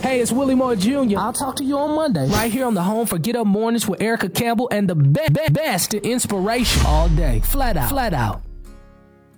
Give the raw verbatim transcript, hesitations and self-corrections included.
Hey, it's Willie Moore Junior I'll talk to you on Monday. Right here on the home for Get Up Mornings with Erica Campbell and the be- be- best in inspiration all day. Flat out. Flat out.